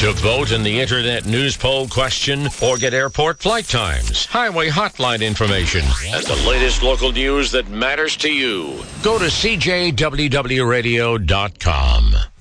To vote in the Internet News Poll question or get airport flight times, highway hotline information, and the latest local news that matters to you, go to CJWWRadio.com.